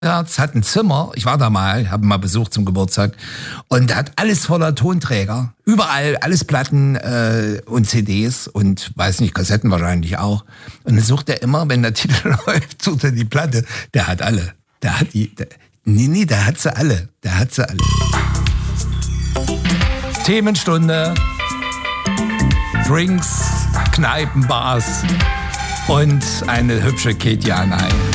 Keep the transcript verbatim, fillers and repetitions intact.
Herz hat ein Zimmer, ich war da mal, habe mal besucht zum Geburtstag, und hat alles voller Tonträger, überall, alles Platten äh, und C Ds und, weiß nicht, Kassetten wahrscheinlich auch. Und dann sucht er immer, wenn der Titel läuft, sucht er die Platte. Der hat alle. Der hat die, der, nee, nee, der hat sie alle. Der hat sie alle. Themenstunde, Drinks, Kneipen, Bars und eine hübsche Katie Anay.